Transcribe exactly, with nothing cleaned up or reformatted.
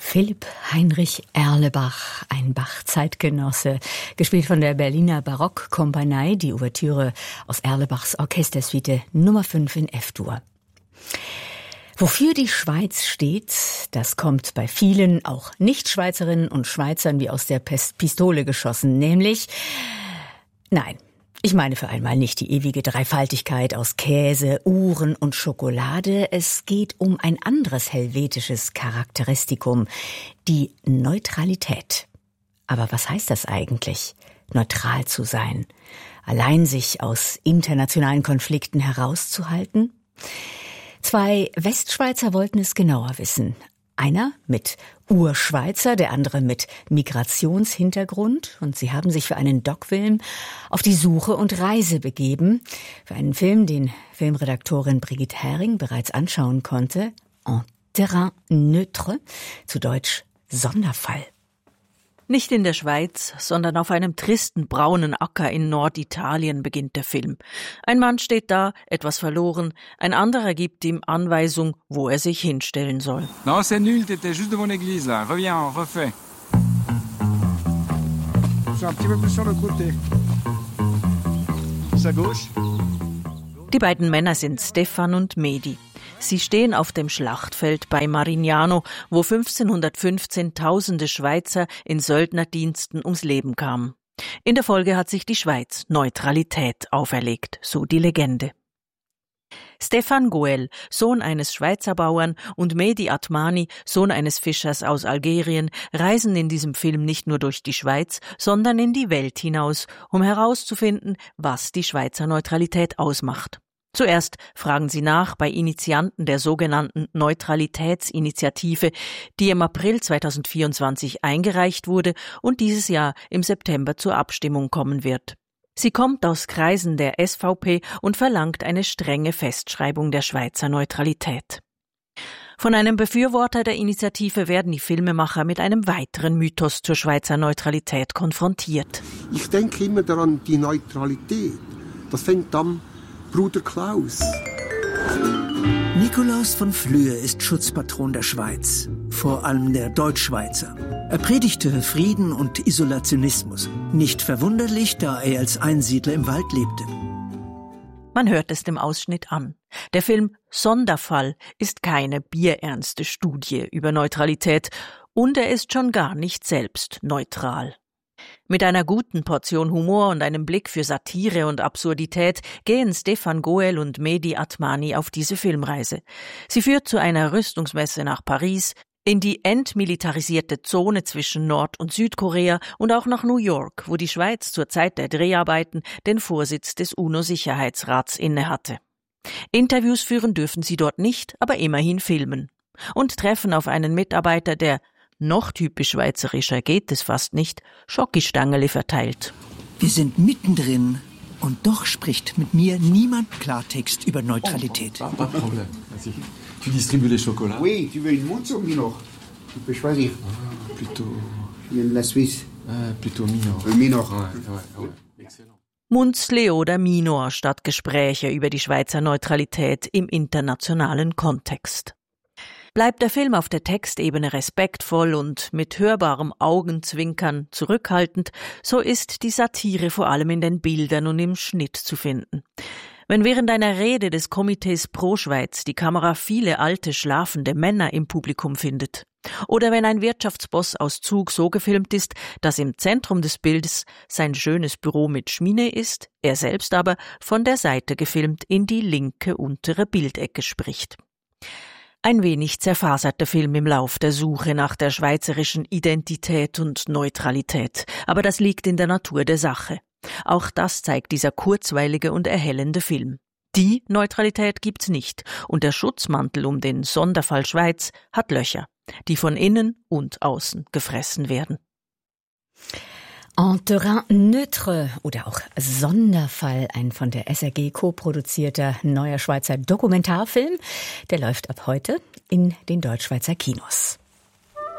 Philipp Heinrich Erlebach, ein Bach-Zeitgenosse, gespielt von der Berliner Barockkompanie, die Ouvertüre aus Erlebachs Orchestersuite Nummer fünf in F-Dur. Wofür die Schweiz steht, das kommt bei vielen, auch Nicht-Schweizerinnen und Schweizern, wie aus der Pistole geschossen, nämlich, nein, ich meine für einmal nicht die ewige Dreifaltigkeit aus Käse, Uhren und Schokolade. Es geht um ein anderes helvetisches Charakteristikum, die Neutralität. Aber was heißt das eigentlich, neutral zu sein? Allein sich aus internationalen Konflikten herauszuhalten? Zwei Westschweizer wollten es genauer wissen. Einer mit Urschweizer, der andere mit Migrationshintergrund. Und sie haben sich für einen Doc-Film auf die Suche und Reise begeben. Für einen Film, den Filmredaktorin Brigitte Hering bereits anschauen konnte. En terrain neutre, zu Deutsch Sonderfall. Nicht in der Schweiz, sondern auf einem tristen braunen Acker in Norditalien beginnt der Film. Ein Mann steht da, etwas verloren, ein anderer gibt ihm Anweisung, wo er sich hinstellen soll. Non, c'est nul, t'étais juste devant l'église là. Reviens, refais. Un petit peu plus sur le côté. À gauche. Die beiden Männer sind Stefan und Mehdi. Sie stehen auf dem Schlachtfeld bei Marignano, wo fünfzehnhundertfünfzehn tausende Schweizer in Söldnerdiensten ums Leben kamen. In der Folge hat sich die Schweiz Neutralität auferlegt, so die Legende. Stefan Goel, Sohn eines Schweizer Bauern, und Mehdi Atmani, Sohn eines Fischers aus Algerien, reisen in diesem Film nicht nur durch die Schweiz, sondern in die Welt hinaus, um herauszufinden, was die Schweizer Neutralität ausmacht. Zuerst fragen sie nach bei Initianten der sogenannten Neutralitätsinitiative, die im April zweitausendvierundzwanzig eingereicht wurde und dieses Jahr im September zur Abstimmung kommen wird. Sie kommt aus Kreisen der S V P und verlangt eine strenge Festschreibung der Schweizer Neutralität. Von einem Befürworter der Initiative werden die Filmemacher mit einem weiteren Mythos zur Schweizer Neutralität konfrontiert. Ich denke immer daran, die Neutralität, das fängt an Bruder Klaus. Nikolaus von Flüe ist Schutzpatron der Schweiz, vor allem der Deutschschweizer. Er predigte Frieden und Isolationismus. Nicht verwunderlich, da er als Einsiedler im Wald lebte. Man hört es dem Ausschnitt an. Der Film Sonderfall ist keine bierernste Studie über Neutralität und er ist schon gar nicht selbst neutral. Mit einer guten Portion Humor und einem Blick für Satire und Absurdität gehen Stefan Goel und Mehdi Atmani auf diese Filmreise. Sie führt zu einer Rüstungsmesse nach Paris, in die entmilitarisierte Zone zwischen Nord- und Südkorea und auch nach New York, wo die Schweiz zur Zeit der Dreharbeiten den Vorsitz des UNO-Sicherheitsrats innehatte. Interviews führen dürfen sie dort nicht, aber immerhin filmen. Und treffen auf einen Mitarbeiter, der noch typisch schweizerischer geht es fast nicht, Schokistangerli verteilt. Wir sind mittendrin und doch spricht mit mir niemand Klartext über Neutralität. Oh, pas de problème. Vas-y. Tu distribues les chocolats? Oui, tu veux une montre ou Minor? Tu peux choisir. Ah, plutôt. Je viens de la Suisse. Ah, plutôt Minor. Euh, Minor. Ouais, ouais, ouais. Excellent. Munzli oder Minor statt Gespräche über die Schweizer Neutralität im internationalen Kontext. Bleibt der Film auf der Textebene respektvoll und mit hörbarem Augenzwinkern zurückhaltend, so ist die Satire vor allem in den Bildern und im Schnitt zu finden. Wenn während einer Rede des Komitees Pro Schweiz die Kamera viele alte, schlafende Männer im Publikum findet, oder wenn ein Wirtschaftsboss aus Zug so gefilmt ist, dass im Zentrum des Bildes sein schönes Büro mit Schmine ist, er selbst aber von der Seite gefilmt in die linke untere Bildecke spricht. Ein wenig zerfasert der Film im Lauf der Suche nach der schweizerischen Identität und Neutralität. Aber das liegt in der Natur der Sache. Auch das zeigt dieser kurzweilige und erhellende Film. Die Neutralität gibt's nicht und der Schutzmantel um den Sonderfall Schweiz hat Löcher, die von innen und außen gefressen werden. En terrain neutre oder auch Sonderfall, ein von der S R G co-produzierter neuer Schweizer Dokumentarfilm, der läuft ab heute in den Deutschschweizer Kinos.